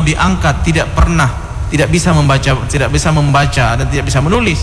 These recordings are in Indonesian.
diangkat tidak bisa membaca dan tidak bisa menulis,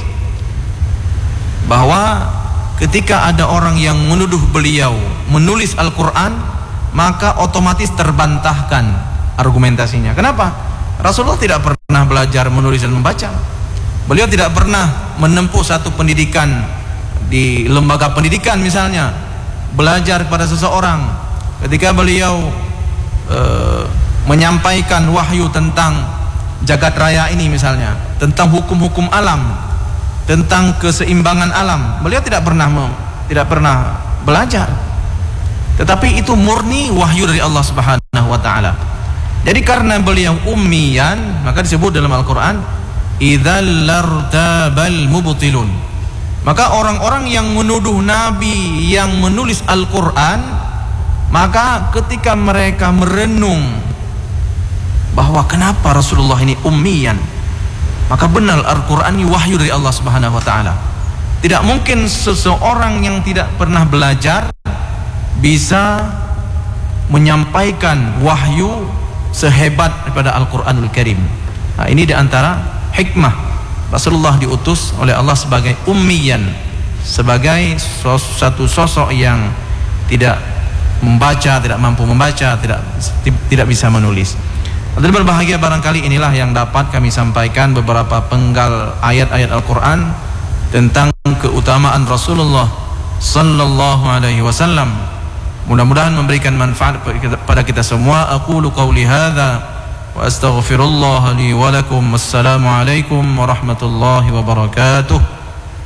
bahwa ketika ada orang yang menuduh beliau menulis Al-Quran, maka otomatis terbantahkan argumentasinya. Kenapa? Rasulullah tidak pernah belajar menulis dan membaca. Beliau tidak pernah menempuh satu pendidikan di lembaga pendidikan misalnya, belajar pada seseorang. Ketika beliau menyampaikan wahyu tentang jagat raya ini misalnya, tentang hukum-hukum alam, tentang keseimbangan alam, beliau tidak pernah belajar. Tetapi itu murni wahyu dari Allah Subhanahu wa taala. Jadi karena beliau ummiyan, maka disebut dalam Al-Qur'an idzal lartabal mubtilun. Maka orang-orang yang menuduh nabi yang menulis Al-Qur'an, maka ketika mereka merenung bahwa kenapa Rasulullah ini ummiyan, maka benar Al-Quran ini wahyu dari Allah Subhanahu wa taala. Tidak mungkin seseorang yang tidak pernah belajar bisa menyampaikan wahyu sehebat daripada Al-Quranul Karim. Nah, ini diantara hikmah Rasulullah diutus oleh Allah sebagai ummiyan, sebagai satu sosok yang tidak membaca, tidak mampu membaca, tidak bisa menulis. Hadirin berbahagia, barangkali inilah yang dapat kami sampaikan, beberapa penggal ayat-ayat Al-Quran tentang keutamaan Rasulullah sallallahu alaihi wasallam. Mudah-mudahan memberikan manfaat pada kita semua. Aqulu qawli hadza wa astaghfirullah li wa lakum. Wassalamualaikum warahmatullahi wabarakatuh.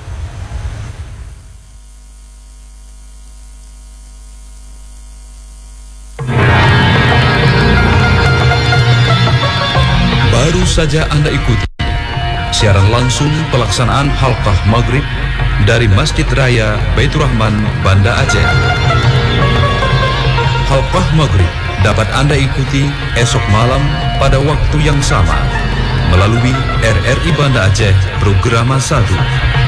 Baru saja Anda ikuti siaran langsung pelaksanaan halqah maghrib dari Masjid Raya Baitur Rahman, Banda Aceh. Halqah maghrib dapat Anda ikuti esok malam pada waktu yang sama melalui RRI Banda Aceh Programa 1.